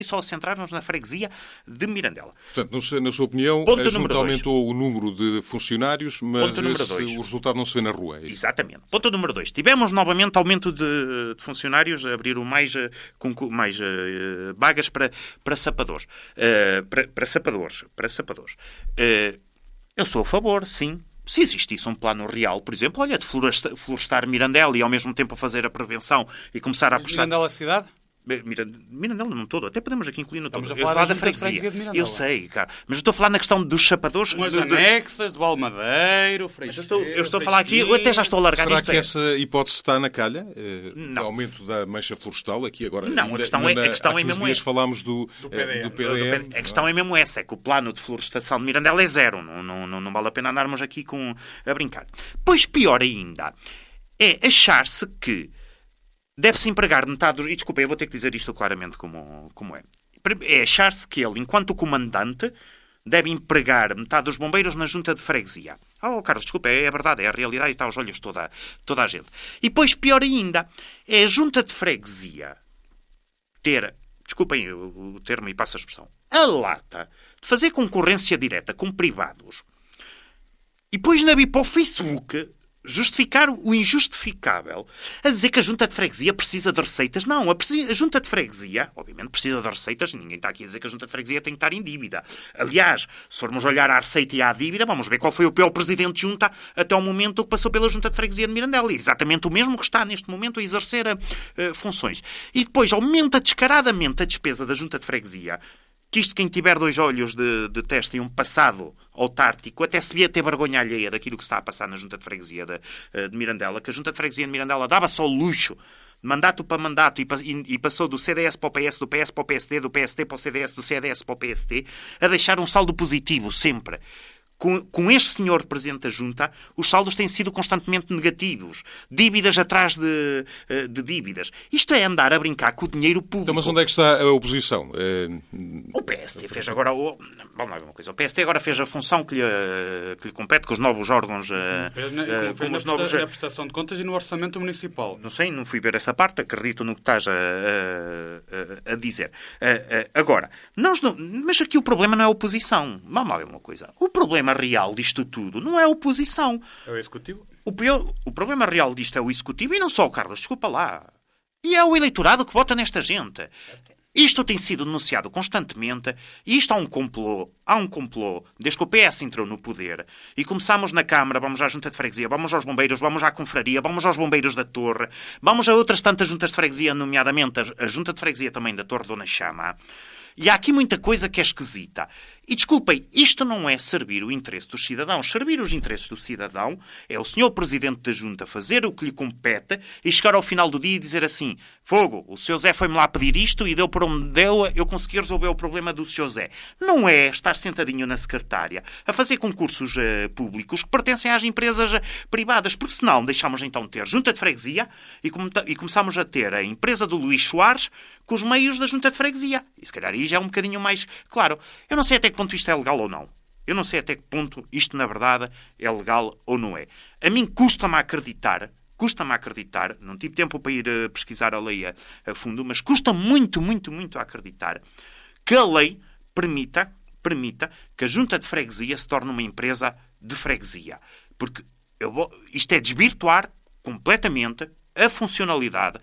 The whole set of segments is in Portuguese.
só centrar-nos na freguesia de Mirandela. Portanto, na sua opinião, a Junta aumentou o número de funcionários, mas o resultado não se vê na rua. É isso? Exatamente. Ponto número 2. Tivemos novamente aumento de funcionários, abriram mais vagas para sapadores. Para sapadores. Eu sou a favor, sim. Se existisse um plano real, por exemplo, olha, de florestar Mirandela e ao mesmo tempo fazer a prevenção e começar a apostar... Mirandela cidade? Mirandela não todo, até podemos aqui incluir no todo. Eu estou a falar da freguesia. Eu sei, cara. Mas eu estou a falar na questão dos sapadores. Umas anexas, do Balmadeiro, Freguesia. Eu estou a falar aqui, eu até já estou a largar isto. Será que essa hipótese está na calha? Não. O aumento da mancha florestal aqui agora? Não, a questão é mesmo essa. Falámos do PDM. A questão é mesmo essa, é que o plano de florestação de Mirandela é zero. Não vale a pena andarmos aqui a brincar. Pois pior ainda é achar-se que deve-se empregar metade dos... E desculpem, eu vou ter que dizer isto claramente como é. É achar-se que ele, enquanto comandante, deve empregar metade dos bombeiros na junta de freguesia. Oh, Carlos, desculpa, é verdade, é a realidade e está aos olhos toda a gente. E depois, pior ainda, é a junta de freguesia ter, desculpem o termo e passo a expressão, a lata de fazer concorrência direta com privados e depois na para o Facebook justificar o injustificável a dizer que a junta de freguesia precisa de receitas. Não, a junta de freguesia, obviamente, precisa de receitas. Ninguém está aqui a dizer que a junta de freguesia tem que estar em dívida. Aliás, se formos olhar à receita e à dívida, vamos ver qual foi o pior presidente de junta até o momento que passou pela junta de freguesia de Mirandela. Exatamente o mesmo que está neste momento a exercer funções. E depois aumenta descaradamente a despesa da junta de freguesia, que isto, quem tiver 2 olhos de testa e um passado autártico, até se devia ter vergonha alheia daquilo que está a passar na junta de freguesia de Mirandela, que a junta de freguesia de Mirandela dava só luxo, de mandato para mandato, e passou do CDS para o PS, do PS para o PSD, do PSD para o CDS, do CDS para o PSD, a deixar um saldo positivo sempre. Com este senhor Presidente da Junta, os saldos têm sido constantemente negativos. Dívidas atrás de dívidas. Isto é andar a brincar com o dinheiro público. Então, mas onde é que está a oposição? O PST fez agora... Vamos lá ver uma coisa. O PST agora fez a função que lhe compete com os novos órgãos... fez na prestação de contas e no orçamento municipal. Não sei, não fui ver essa parte. Acredito no que estás a dizer. Agora, mas aqui o problema não é a oposição. Vamos lá ver uma coisa. O problema real disto tudo não é a oposição. É o Executivo. O problema real disto é o Executivo e não só o Carlos, desculpa lá. E é o eleitorado que vota nesta gente. Isto tem sido denunciado constantemente e isto há um complô desde que o PS entrou no poder e começámos na Câmara, vamos à Junta de Freguesia, vamos aos bombeiros, vamos à Confraria, vamos aos bombeiros da Torre, vamos a outras tantas juntas de freguesia, nomeadamente a Junta de Freguesia também da Torre Dona Chama. E há aqui muita coisa que é esquisita. E desculpem, isto não é servir o interesse dos cidadãos. Servir os interesses do cidadão é o senhor Presidente da Junta fazer o que lhe compete e chegar ao final do dia e dizer assim: fogo, o Sr. Zé foi-me lá pedir isto e deu por onde deu, eu consegui resolver o problema do Sr. Zé. Não é estar sentadinho na secretária a fazer concursos públicos que pertencem às empresas privadas, porque senão deixamos então de ter Junta de Freguesia e começamos a ter a empresa do Luís Soares com os meios da Junta de Freguesia. E se calhar aí já é um bocadinho mais claro. Eu não sei até que ponto isto é legal ou não. Eu não sei até que ponto isto, na verdade, é legal ou não é. A mim custa-me acreditar, não tive tempo para ir pesquisar a lei a fundo, mas custa muito, muito, muito a acreditar que a lei permita que a Junta de Freguesia se torne uma empresa de freguesia. Porque isto é desvirtuar completamente a funcionalidade,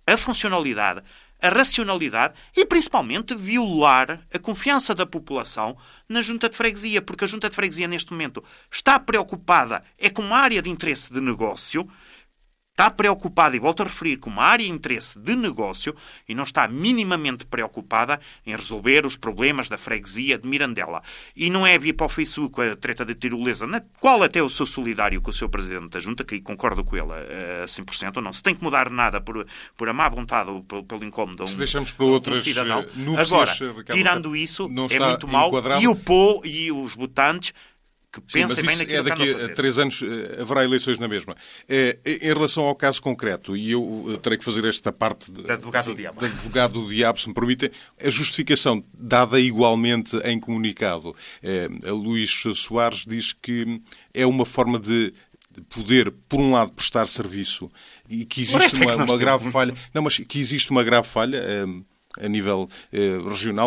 a racionalidade e, principalmente, violar a confiança da população na Junta de Freguesia, porque a Junta de Freguesia, neste momento, está preocupada com uma área de interesse de negócio, está preocupada, e volto a referir, com uma área de interesse de negócio e não está minimamente preocupada em resolver os problemas da freguesia de Mirandela. E não é vir para o Facebook a treta de tirolesa, na qual até eu sou solidário com o seu Presidente da Junta, que concordo com ele a 100%, não se tem que mudar nada por a má vontade ou pelo incómodo a deixamos para outras cidadão. núpcias, agora, Ricardo, tirando isso, é muito mau. E o PO e os votantes que pensem bem naquilo que daqui a 3 anos haverá eleições na mesma. Em relação ao caso concreto, e eu terei que fazer esta parte de advogado do diabo. De advogado do diabo, se me permitem, a justificação dada igualmente em comunicado. A Luís Soares diz que é uma forma de poder, por um lado, prestar serviço e que existe uma grave falha. Não, mas que existe uma grave falha. a nível regional.